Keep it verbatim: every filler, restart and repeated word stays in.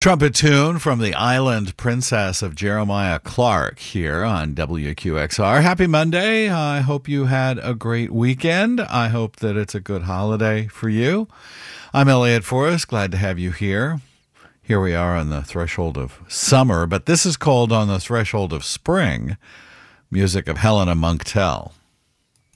Trumpet tune from the Island Princess of Jeremiah Clark here on W Q X R. Happy Monday. I hope you had a great weekend. I hope that it's a good holiday for you. I'm Elliot Forrest. Glad to have you here. Here we are on the threshold of summer, but this is called On the Threshold of Spring, music of Helena Monktell.